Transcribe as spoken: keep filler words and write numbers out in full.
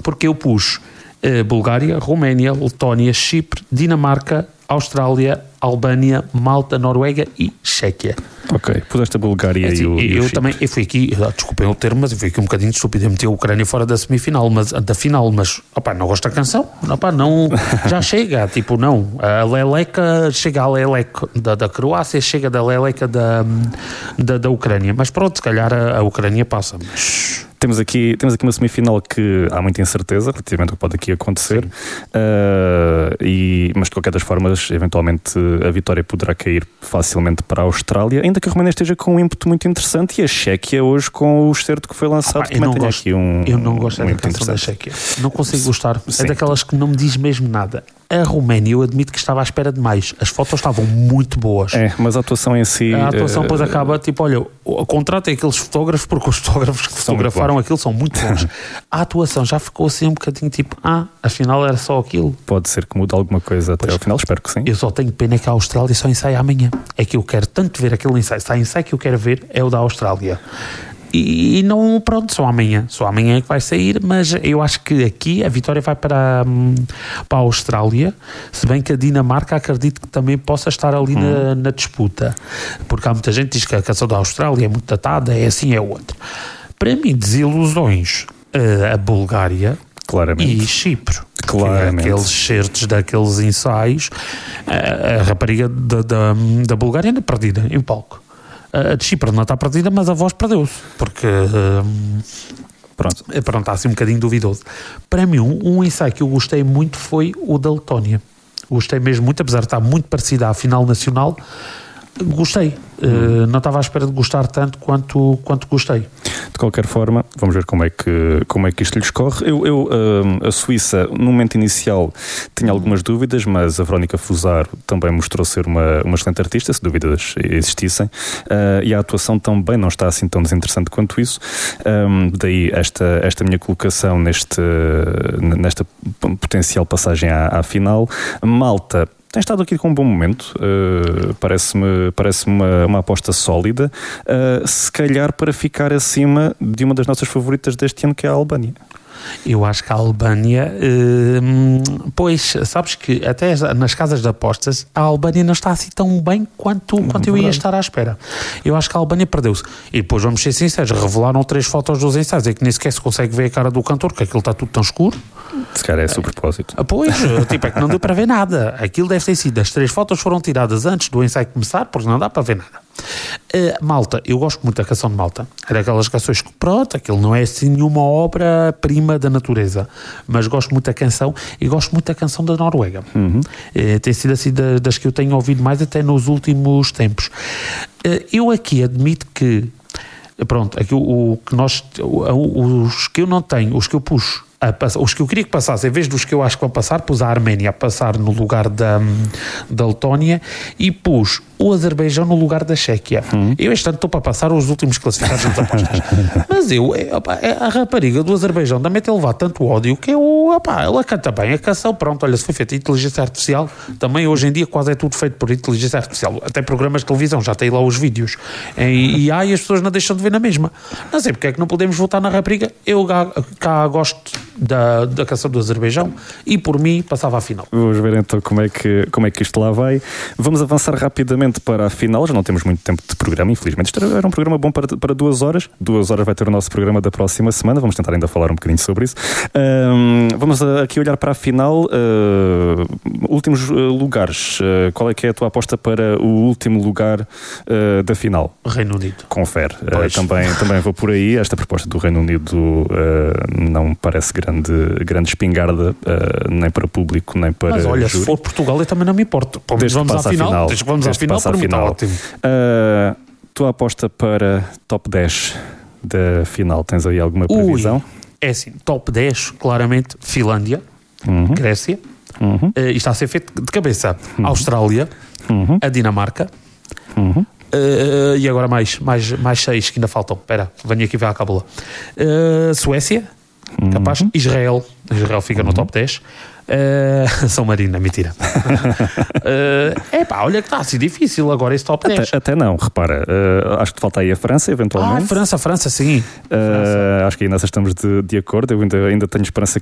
porque eu pus uh, Bulgária, Roménia, Letónia, Chipre, Dinamarca, Austrália, Albânia, Malta, Noruega e Chequia. Ok, puseste a Bulgária é assim, e o, e eu o também, eu fui aqui, desculpem o termo, mas eu fui aqui um bocadinho estúpido, eu meti a Ucrânia fora da semifinal, mas, da final, mas, opá, não gosto da canção, opá, não, já chega, tipo, não, a Leleca chega à Leleca da, da Croácia, chega da Leleca da, da, da Ucrânia, mas pronto, se calhar a, a Ucrânia passa, mas... Temos aqui, temos aqui uma semifinal que há muita incerteza relativamente ao que pode aqui acontecer, uh, e, mas de qualquer das formas, eventualmente a vitória poderá cair facilmente para a Austrália, ainda que a Roménia esteja com um ímpeto muito interessante, e a Chequia hoje com o excerto que foi lançado ah, pá, também tem gosto, aqui um eu não gosto um da canção da Chequia, não consigo gostar, Sim. É daquelas que não me diz mesmo nada. A Roménia, eu admito que estava à espera de mais. As fotos estavam muito boas. É, mas a atuação em si... A atuação uh, depois acaba, tipo, olha, contratem aqueles fotógrafos, porque os fotógrafos que fotografaram aquilo são muito bons. A atuação já ficou assim um bocadinho tipo, ah, afinal era só aquilo. Pode ser que mude alguma coisa até pois, ao final, espero que sim. Eu só tenho pena que a Austrália só ensaia amanhã. É que eu quero tanto ver aquele ensaio. Se há ensaio que eu quero ver é o da Austrália. E não, pronto, só amanhã. Só amanhã é que vai sair, mas eu acho que aqui a vitória vai para, para a Austrália, se bem que a Dinamarca acredito que também possa estar ali hum. na, na disputa. Porque há muita gente que diz que a canção da Austrália é muito datada, é assim, é outra. Para mim, desilusões, a Bulgária... Claramente. E Chipre. Claramente. Aqueles certos daqueles ensaios, a, a rapariga da, da, da Bulgária anda perdida em palco. A de Chipre não está perdida, mas a voz perdeu-se. Porque, hum, pronto, pronto, está assim um bocadinho duvidoso. Para mim, um, um ensaio que eu gostei muito foi o da Letónia. Gostei mesmo muito, apesar de estar muito parecida à final nacional. Gostei. Hum. Uh, não estava à espera de gostar tanto quanto, quanto gostei. De qualquer forma, vamos ver como é que, como é que isto lhes corre. Eu, eu, uh, a Suíça, no momento inicial, tinha algumas dúvidas, mas a Verónica Fusaro também mostrou ser uma, uma excelente artista, se dúvidas existissem, uh, e a atuação também não está assim tão desinteressante quanto isso. Um, daí esta, esta minha colocação neste, nesta potencial passagem à, à final. Malta tem estado aqui com um bom momento, uh, parece-me, parece-me uma, uma aposta sólida, uh, se calhar para ficar acima de uma das nossas favoritas deste ano, que é a Albânia. Eu acho que a Albânia, hum, pois, sabes que até nas casas de apostas a Albânia não está assim tão bem quanto, quanto eu ia estar à espera. Eu acho que a Albânia perdeu-se. E depois, vamos ser sinceros, revelaram três fotos dos ensaios, é que nem sequer se consegue ver a cara do cantor, que aquilo está tudo tão escuro. Se calhar é esse o propósito. Ah, pois, tipo, é que não deu para ver nada. Aquilo deve ter sido, as três fotos foram tiradas antes do ensaio começar, porque não dá para ver nada. Uh, Malta, eu gosto muito da canção de Malta. Era aquelas canções que, pronto, aquilo não é assim nenhuma obra-prima da natureza, mas gosto muito da canção e gosto muito da canção da Noruega. Uhum. Uh, tem sido assim das, das que eu tenho ouvido mais até nos últimos tempos. Uh, eu aqui admito que, pronto, aqui o, o que nós, o, os que eu não tenho, os que eu puxo, os que eu queria que passasse, em vez dos que eu acho que vão passar, pus a Arménia a passar no lugar da, da Letónia e pus o Azerbaijão no lugar da Chequia. Hum. Eu este ano estou para passar os últimos classificados nas apostas. Mas eu, opa, a rapariga do Azerbaijão também tem levado tanto ódio que eu, opa, ela canta bem a canção, pronto, olha, se foi feita inteligência artificial, também hoje em dia quase é tudo feito por inteligência artificial. Até programas de televisão, já tem lá os vídeos em I A e as pessoas não deixam de ver na mesma. Não sei porque é que não podemos votar na rapariga. Eu cá, cá gosto da, da canção do Azerbaijão e por mim passava à final. Vamos ver então como é que, como é que isto lá vai. Vamos avançar rapidamente para a final, já não temos muito tempo de programa, infelizmente. Isto era um programa bom para, para duas horas. Duas horas vai ter o nosso programa da próxima semana. Vamos tentar ainda falar um bocadinho sobre isso. Um, vamos aqui olhar para a final. Uh, últimos lugares. Uh, qual é que é a tua aposta para o último lugar uh, da final? Reino Unido. Confere. Uh, também, também vou por aí. Esta proposta do Reino Unido uh, não me parece grande, grande espingarda, uh, nem para público, nem para Mas olha, júri. Se for Portugal, eu também não me importo. Desde vamos à final. final. Desde que vamos à final, para mim está ótimo. Uh, tua aposta para top dez da final, tens aí alguma previsão? Ui, é assim, top dez, claramente, Finlândia, uhum. Grécia, uhum. uh, isto está a ser feito de cabeça, uhum. Austrália, uhum. a Dinamarca, uhum. uh, e agora mais, mais, mais seis que ainda faltam, espera, venho aqui ver a cábula, uh, Suécia, uhum. capaz, Israel, Israel fica uhum. no top dez, Uh, São Marina, mentira. É uh, pá, olha que está assim difícil agora esse top dez. Até, até não, repara, uh, acho que falta aí a França, eventualmente. Ah, França, França, sim. Uh, França. Acho que aí nós estamos de, de acordo. Eu ainda, ainda tenho esperança